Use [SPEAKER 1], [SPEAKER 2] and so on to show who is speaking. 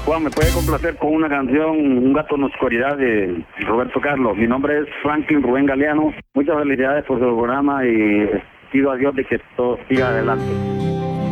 [SPEAKER 1] Juan, ¿me puede complacer con una canción, Un gato en la oscuridad de Roberto Carlos? Mi nombre es Franklin Rubén Galeano. Muchas felicidades por su programa y pido a Dios de que todo siga adelante.